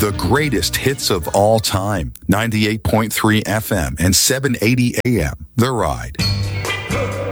The greatest hits of all time. 98.3 FM and 780 AM. The Ride.